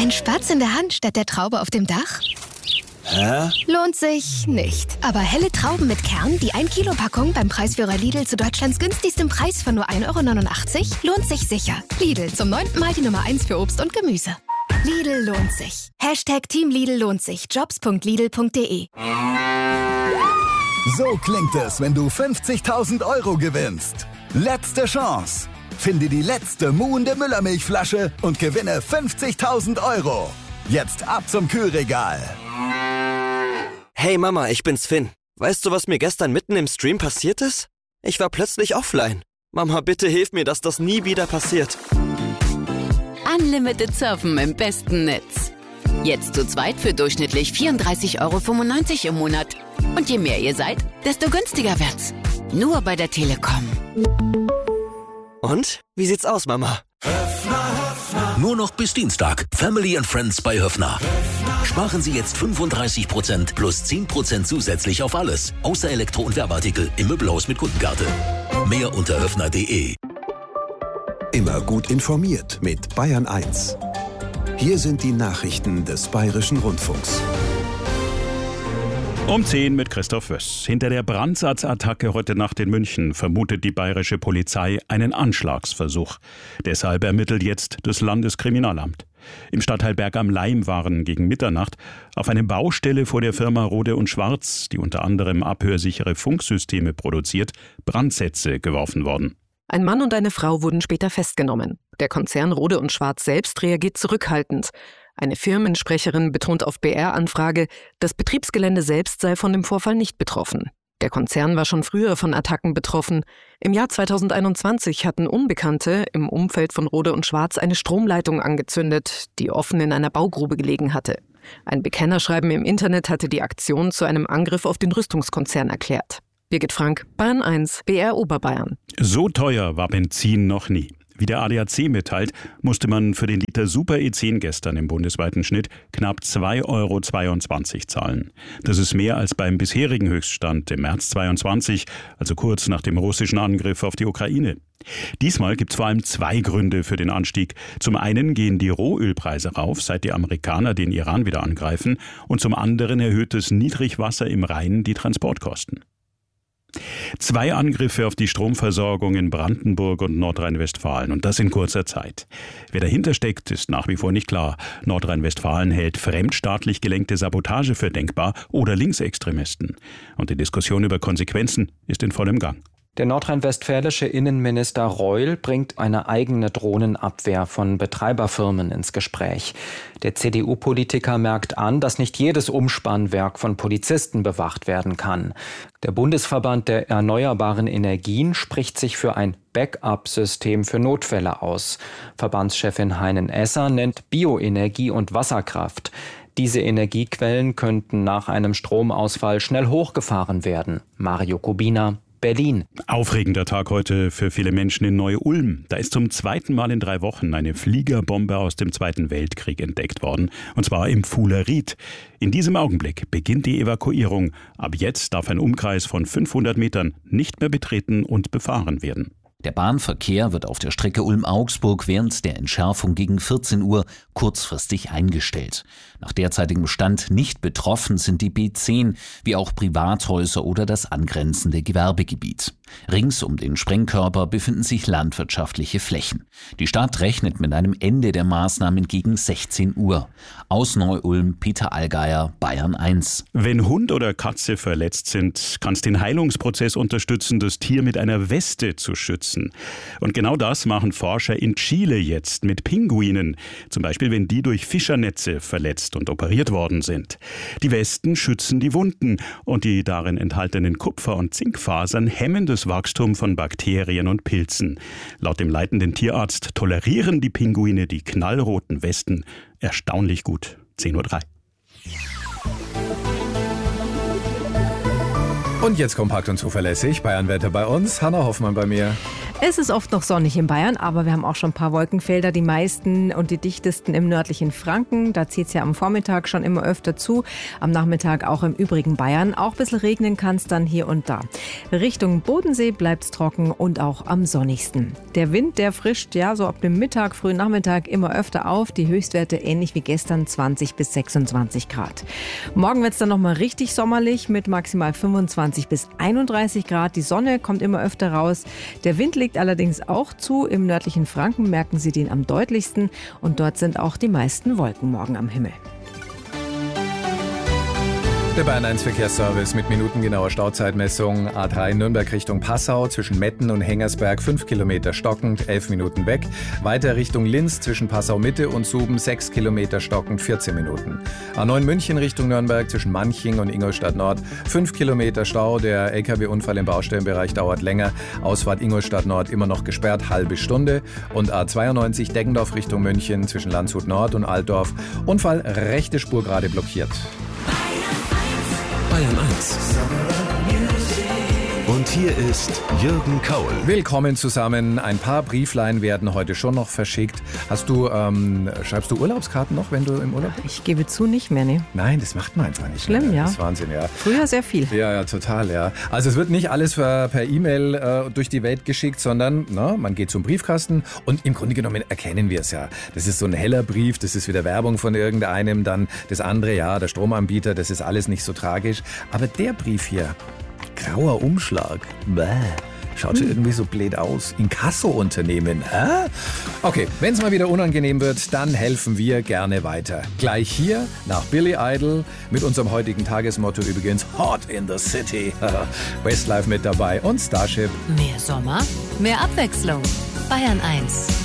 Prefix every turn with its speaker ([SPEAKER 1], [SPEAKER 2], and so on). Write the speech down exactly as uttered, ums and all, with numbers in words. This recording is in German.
[SPEAKER 1] Ein Spatz in der Hand statt der Traube auf dem Dach?
[SPEAKER 2] Hä?
[SPEAKER 1] Lohnt sich nicht. Aber helle Trauben mit Kern, die ein Kilo Packung beim Preisführer Lidl zu Deutschlands günstigstem Preis von nur ein Euro neunundachtzig, lohnt sich sicher. Lidl, zum neunten Mal die Nummer eins für Obst und Gemüse. Lidl lohnt sich. Hashtag Team Lidl lohnt sich. Jobs punkt lidl punkt de.
[SPEAKER 3] So klingt es, wenn du fünfzigtausend Euro gewinnst. Letzte Chance. Finde die letzte muhende Müllermilchflasche und gewinne fünfzigtausend Euro. Jetzt ab zum Kühlregal.
[SPEAKER 4] Hey Mama, ich bin's Finn. Weißt du, was mir gestern mitten im Stream passiert ist? Ich war plötzlich offline. Mama, bitte hilf mir, dass das nie wieder passiert.
[SPEAKER 5] Unlimited Surfen im besten Netz. Jetzt zu zweit für durchschnittlich vierunddreißig Euro fünfundneunzig im Monat. Und je mehr ihr seid, desto günstiger wird's. Nur bei der Telekom.
[SPEAKER 4] Und? Wie sieht's aus, Mama?
[SPEAKER 6] Nur noch bis Dienstag. Family and Friends bei Höffner. Sparen Sie jetzt fünfunddreißig Prozent plus zehn Prozent zusätzlich auf alles. Außer Elektro- und Werbeartikel im Möbelhaus mit Kundenkarte. Mehr unter höffner punkt de.
[SPEAKER 7] Immer gut informiert mit Bayern eins. Hier sind die Nachrichten des Bayerischen Rundfunks.
[SPEAKER 8] Um zehn mit Christoph Wöss. Hinter der Brandsatzattacke heute Nacht in München vermutet die bayerische Polizei einen Anschlagsversuch. Deshalb ermittelt jetzt das Landeskriminalamt. Im Stadtteil Berg am Laim waren gegen Mitternacht auf eine Baustelle vor der Firma Rohde und Schwarz, die unter anderem abhörsichere Funksysteme produziert, Brandsätze geworfen worden.
[SPEAKER 9] Ein Mann und eine Frau wurden später festgenommen. Der Konzern Rohde und Schwarz selbst reagiert zurückhaltend. Eine Firmensprecherin betont auf B R-Anfrage, das Betriebsgelände selbst sei von dem Vorfall nicht betroffen. Der Konzern war schon früher von Attacken betroffen. Im Jahr zweitausendeinundzwanzig hatten Unbekannte im Umfeld von Rohde und Schwarz eine Stromleitung angezündet, die offen in einer Baugrube gelegen hatte. Ein Bekennerschreiben im Internet hatte die Aktion zu einem Angriff auf den Rüstungskonzern erklärt. Birgit Frank, Bayern eins, B R Oberbayern.
[SPEAKER 8] So teuer war Benzin noch nie. Wie der A D A C mitteilt, musste man für den Liter Super E zehn gestern im bundesweiten Schnitt knapp zwei Euro zweiundzwanzig zahlen. Das ist mehr als beim bisherigen Höchststand im März zweiundzwanzig, also kurz nach dem russischen Angriff auf die Ukraine. Diesmal gibt es vor allem zwei Gründe für den Anstieg. Zum einen gehen die Rohölpreise rauf, seit die Amerikaner den Iran wieder angreifen, und zum anderen erhöht das Niedrigwasser im Rhein die Transportkosten. Zwei Angriffe auf die Stromversorgung in Brandenburg und Nordrhein-Westfalen, und das in kurzer Zeit. Wer dahinter steckt, ist nach wie vor nicht klar. Nordrhein-Westfalen hält fremdstaatlich gelenkte Sabotage für denkbar oder Linksextremisten. Und die Diskussion über Konsequenzen ist in vollem Gang.
[SPEAKER 10] Der nordrhein-westfälische Innenminister Reul bringt eine eigene Drohnenabwehr von Betreiberfirmen ins Gespräch. Der C D U-Politiker merkt an, dass nicht jedes Umspannwerk von Polizisten bewacht werden kann. Der Bundesverband der erneuerbaren Energien spricht sich für ein Backup-System für Notfälle aus. Verbandschefin Heinen-Esser nennt Bioenergie und Wasserkraft. Diese Energiequellen könnten nach einem Stromausfall schnell hochgefahren werden. Mario Kubina, Berlin.
[SPEAKER 8] Aufregender Tag heute für viele Menschen in Neu-Ulm. Da ist zum zweiten Mal in drei Wochen eine Fliegerbombe aus dem Zweiten Weltkrieg entdeckt worden. Und zwar im Fuhleried. In diesem Augenblick beginnt die Evakuierung. Ab jetzt darf ein Umkreis von fünfhundert Metern nicht mehr betreten und befahren werden.
[SPEAKER 11] Der Bahnverkehr wird auf der Strecke Ulm-Augsburg während der Entschärfung gegen vierzehn Uhr kurzfristig eingestellt. Nach derzeitigem Stand nicht betroffen sind die B zehn, wie auch Privathäuser oder das angrenzende Gewerbegebiet. Rings um den Sprengkörper befinden sich landwirtschaftliche Flächen. Die Stadt rechnet mit einem Ende der Maßnahmen gegen sechzehn Uhr. Aus Neu-Ulm, Peter Allgeier, Bayern eins.
[SPEAKER 8] Wenn Hund oder Katze verletzt sind, kann es den Heilungsprozess unterstützen, das Tier mit einer Weste zu schützen. Und genau das machen Forscher in Chile jetzt mit Pinguinen. Zum Beispiel, wenn die durch Fischernetze verletzt und operiert worden sind. Die Westen schützen die Wunden und die darin enthaltenen Kupfer- und Zinkfasern hemmen das Wachstum von Bakterien und Pilzen. Laut dem leitenden Tierarzt tolerieren die Pinguine die knallroten Westen erstaunlich gut. zehn Uhr drei.
[SPEAKER 12] Und jetzt kompakt und zuverlässig. Bayernwetter bei uns. Hanna Hoffmann bei mir.
[SPEAKER 2] Es ist oft noch sonnig in Bayern, aber wir haben auch schon ein paar Wolkenfelder, die meisten und die dichtesten im nördlichen Franken. Da zieht es ja am Vormittag schon immer öfter zu, am Nachmittag auch im übrigen Bayern. Auch ein bisschen regnen kann es dann hier und da. Richtung Bodensee bleibt es trocken und auch am sonnigsten. Der Wind, der frischt ja so ab dem Mittag, frühen Nachmittag immer öfter auf. Die Höchstwerte ähnlich wie gestern, zwanzig bis sechsundzwanzig Grad. Morgen wird es dann nochmal richtig sommerlich mit maximal fünfundzwanzig bis einunddreißig Grad. Die Sonne kommt immer öfter raus. Der Wind liegt allerdings auch zu. Im nördlichen Franken merken Sie den am deutlichsten und dort sind auch die meisten Wolken morgen am Himmel.
[SPEAKER 12] Der Bayern eins Verkehrsservice mit minutengenauer Stauzeitmessung. A drei Nürnberg Richtung Passau zwischen Metten und Hengersberg fünf Kilometer stockend, elf Minuten weg. Weiter Richtung Linz zwischen Passau Mitte und Suben sechs Kilometer stockend, vierzehn Minuten. A neun München Richtung Nürnberg zwischen Manching und Ingolstadt Nord fünf Kilometer Stau. Der L K W-Unfall im Baustellenbereich dauert länger. Ausfahrt Ingolstadt Nord immer noch gesperrt, halbe Stunde. Und A zweiundneunzig Deggendorf Richtung München zwischen Landshut Nord und Altdorf. Unfall, rechte Spur gerade blockiert.
[SPEAKER 6] Bayern eins. Und hier ist Jürgen Kaul.
[SPEAKER 12] Willkommen zusammen. Ein paar Brieflein werden heute schon noch verschickt. Hast du, ähm, schreibst du Urlaubskarten noch, wenn du im Urlaub bist?
[SPEAKER 2] Ich gebe zu, nicht mehr, ne?
[SPEAKER 12] Nein, das macht man einfach nicht.
[SPEAKER 2] Schlimm,
[SPEAKER 12] mehr.
[SPEAKER 2] ja.
[SPEAKER 12] Das ist Wahnsinn, ja.
[SPEAKER 2] Früher sehr viel.
[SPEAKER 12] Ja, ja, total, ja. Also es wird nicht alles per, per E-Mail äh, durch die Welt geschickt, sondern na, man geht zum Briefkasten und im Grunde genommen erkennen wir es ja. Das ist so ein heller Brief, das ist wieder Werbung von irgendeinem, dann das andere, ja, der Stromanbieter, das ist alles nicht so tragisch. Aber der Brief hier, grauer Umschlag, bäh. Schaut schon irgendwie so blöd aus. Inkasso-Unternehmen, hä? Okay, wenn es mal wieder unangenehm wird, dann helfen wir gerne weiter. Gleich hier nach Billy Idol mit unserem heutigen Tagesmotto übrigens Hot in the City. Westlife mit dabei und Starship.
[SPEAKER 13] Mehr Sommer, mehr Abwechslung. Bayern eins.